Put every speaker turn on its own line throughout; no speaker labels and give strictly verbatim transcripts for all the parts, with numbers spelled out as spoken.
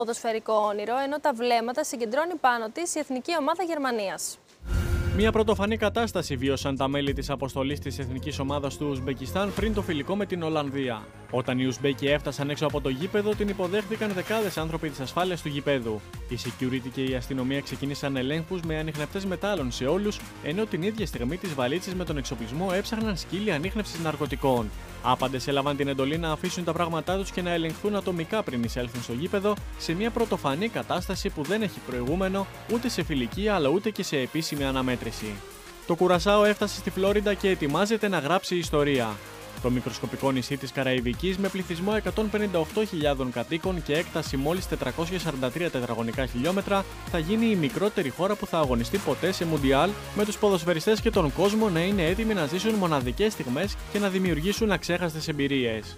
ποδοσφαιρικό όνειρο, ενώ τα βλέμματα συγκεντρώνει πάνω της η εθνική ομάδα Γερμανίας.
Μια πρωτοφανή κατάσταση βίωσαν τα μέλη της αποστολής της εθνικής ομάδας του Ουσμπεκιστάν πριν το φιλικό με την Ολλανδία. Όταν οι Ουσμπέκοι έφτασαν έξω από το γήπεδο, την υποδέχθηκαν δεκάδες άνθρωποι της ασφάλειας του γηπέδου. Η security και η αστυνομία ξεκίνησαν ελέγχους με ανιχνευτές μετάλλων σε όλους, ενώ την ίδια στιγμή τις βαλίτσες με τον εξοπλισμό έψαχναν σκύλοι ανίχνευσης ναρκωτικών. Άπαντες έλαβαν την εντολή να αφήσουν τα πράγματά τους και να ελεγχθούν ατομικά πριν εισέλθουν στο γήπεδο, σε μια πρωτοφανή κατάσταση που δεν έχει προηγούμενο ούτε σε φιλική αλλά ούτε και σε επίσημη αναμέτρηση. Το Κουρασάο έφτασε στη Φλόριντα και ετοιμάζεται να γράψει ιστορία. Το μικροσκοπικό νησί της Καραϊβικής, με πληθυσμό εκατόν πενήντα οκτώ χιλιάδες κατοίκων και έκταση μόλις τετρακόσια σαράντα τρία τετραγωνικά χιλιόμετρα, θα γίνει η μικρότερη χώρα που θα αγωνιστεί ποτέ σε Μουντιάλ, με τους ποδοσφαιριστές και τον κόσμο να είναι έτοιμοι να ζήσουν μοναδικές στιγμές και να δημιουργήσουν αξέχαστες εμπειρίες.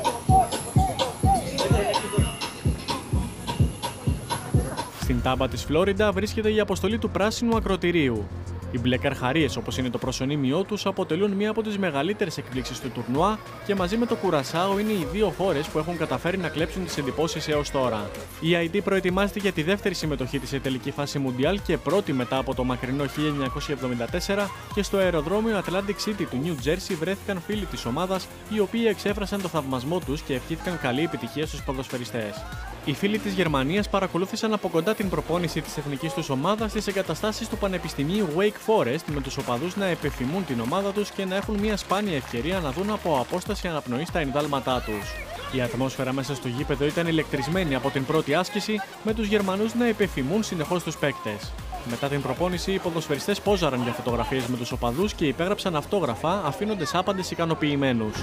Στην τάμπα της Φλόριντα βρίσκεται η αποστολή του Πράσινου Ακροτηρίου. Οι μπλε καρχαρίες, όπως είναι το προσωνύμιό τους, αποτελούν μία από τις μεγαλύτερες εκπλήξεις του τουρνουά και μαζί με το Κουρασάο είναι οι δύο χώρες που έχουν καταφέρει να κλέψουν τις εντυπώσεις έως τώρα. Η άι τι προετοιμάζεται για τη δεύτερη συμμετοχή της σε τελική φάση Μουντιάλ και πρώτη μετά από το μακρινό χίλια εννιακόσια εβδομήντα τέσσερα, και στο αεροδρόμιο Atlantic City του New Jersey βρέθηκαν φίλοι της ομάδας, οι οποίοι εξέφρασαν το θαυμασμό τους και ευχήθηκαν καλή επιτυχία στους ποδοσφαιριστές. Οι φίλοι της Γερμανίας παρακολούθησαν από κοντά την προπόνηση της εθνικής τους ομάδας στις εγκαταστάσεις του Πανεπιστημίου Wake Forest, με τους οπαδούς να επιθυμούν την ομάδα τους και να έχουν μια σπάνια ευκαιρία να δουν από απόσταση αναπνοή στα ενδάλματά τους. Η ατμόσφαιρα μέσα στο γήπεδο ήταν ηλεκτρισμένη από την πρώτη άσκηση, με τους Γερμανούς να επιθυμούν συνεχώς τους παίκτες. Μετά την προπόνηση, οι ποδοσφαιριστές πόζαραν για φωτογραφίες με τους οπαδούς και υπέγραψαν αυτόγραφα, αφήνοντας άπαντες ικανοποιημένους.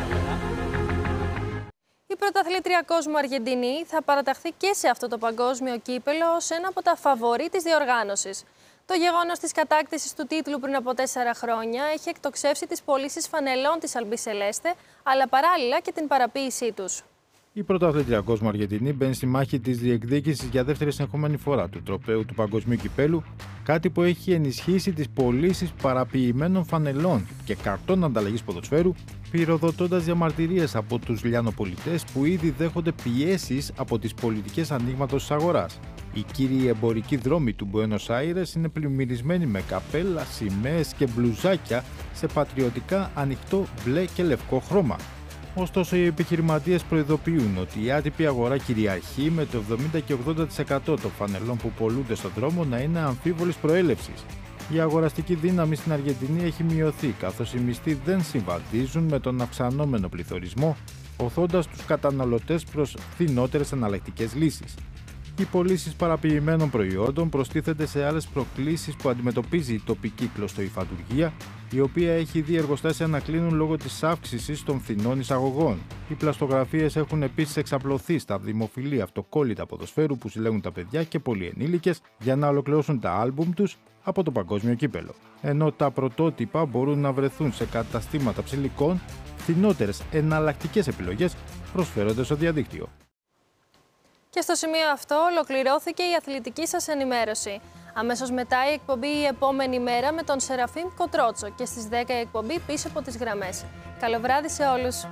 Η πρωταθλήτρια κόσμου Αργεντινή θα παραταχθεί και σε αυτό το παγκόσμιο κύπελο ως ένα από τα φαβορί της διοργάνωσης. Το γεγονός της κατάκτησης του τίτλου πριν από τέσσερα χρόνια έχει εκτοξεύσει τις πωλήσεις φανελών της Αλμπισελέστε, αλλά παράλληλα και την παραποίησή τους.
Η πρωταθλήτρια κόσμου Αργεντινή μπαίνει στη μάχη της διεκδίκησης για δεύτερη συνεχόμενη φορά του τροπαίου του παγκοσμίου κυπέλου, κάτι που έχει ενισχύσει τις πωλήσεις παραποιημένων φανελών και καρτών ανταλλαγής ποδοσφαίρου, πυροδοτώντας διαμαρτυρίες από τους λιανοπολιτές που ήδη δέχονται πιέσεις από τις πολιτικές ανοίγματος της αγοράς. Οι κύριοι εμπορικοί δρόμοι του Μπουένος Άιρες είναι πλημμυρισμένοι με καπέλα, σημαίες και μπλουζάκια σε πατριωτικά ανοιχτό μπλε και λευκό χρώμα. Ωστόσο, οι επιχειρηματίες προειδοποιούν ότι η άτυπη αγορά κυριαρχεί, με το εβδομήντα και ογδόντα τοις εκατό των φανελών που πωλούνται στον δρόμο να είναι αμφίβολης προέλευσης. Η αγοραστική δύναμη στην Αργεντινή έχει μειωθεί, καθώς οι μισθοί δεν συμβαδίζουν με τον αυξανόμενο πληθωρισμό, οθώντας τους καταναλωτές προς φθηνότερες εναλλακτικές λύσεις. Οι πωλήσεις παραποιημένων προϊόντων προστίθενται σε άλλες προκλήσεις που αντιμετωπίζει η τοπική κλωστοϊφαντουργία, η οποία έχει δει εργοστάσια να κλείνουν λόγω της αύξησης των φθηνών εισαγωγών. Οι πλαστογραφίες έχουν επίσης εξαπλωθεί στα δημοφιλή αυτοκόλλητα ποδοσφαίρου που συλλέγουν τα παιδιά και πολλοί ενήλικες για να ολοκληρώσουν τα άλμπουμ τους από το παγκόσμιο κύπελο. Ενώ τα πρωτότυπα μπορούν να βρεθούν σε καταστήματα ψηλικών, φθηνότερες εναλλακτικές επιλογές προσφέρονται στο διαδίκτυο.
Και στο σημείο αυτό ολοκληρώθηκε η αθλητική σας ενημέρωση. Αμέσως μετά η εκπομπή «Η επόμενη μέρα» με τον Σεραφείμ Κοτρότσο και στις δέκα η εκπομπή «Πίσω από τις γραμμές». Καλό βράδυ σε όλους!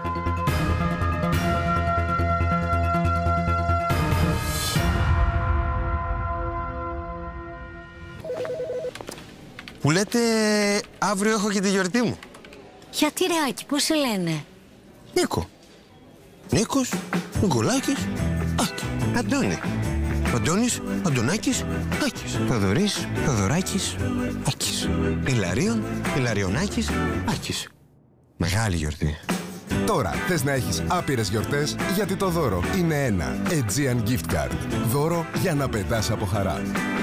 Που λέτε αύριο έχω και τη γιορτή μου.
Γιατί ρε Άκη, πώς σε λένε?
Νίκο. Νίκος, Νικολάκης, Άκη. Αντώνη. Αντώνης, Αντωνάκης, Άκης. Θοδωρής, Θοδωράκης, Άκης. Ηλαρίων, Ηλαριονάκης, Άκης. Μεγάλη γιορτή.
Τώρα θες να έχεις άπειρες γιορτές, γιατί το δώρο είναι ένα Aegean Gift Card. Δώρο για να πετάς από χαρά.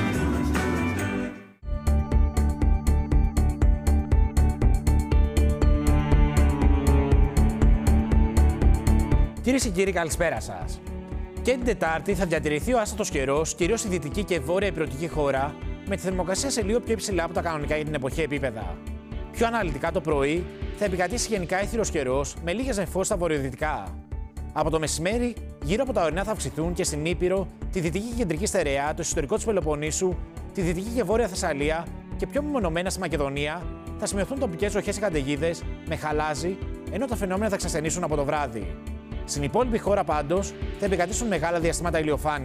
Κυρίες και κύριοι, καλησπέρα σας. Και την Τετάρτη θα διατηρηθεί ο άστατος καιρός, κυρίως στη δυτική και βόρεια υπηρετική χώρα, με τη θερμοκρασία σε λίγο πιο υψηλά από τα κανονικά για την εποχή επίπεδα. Πιο αναλυτικά το πρωί θα επικρατήσει γενικά ήθυρος καιρός, με λίγες νεφώσεις στα βορειοδυτικά. Από το μεσημέρι, γύρω από τα ορεινά θα αυξηθούν και στην Ήπειρο, τη δυτική και κεντρική στερεά, το ιστορικό της Πελοποννήσου, τη δυτική και βόρεια Θεσσαλία και πιο μεμονωμένα στη Μακεδονία θα σημειωθούν τοπικές βροχές και καταιγίδες με χαλάζι, ενώ τα φαινόμενα θα εξασθενήσουν από το βράδυ. Στην υπόλοιπη χώρα πάντως θα επικρατήσουν μεγάλα διαστήματα ηλιοφάνειας.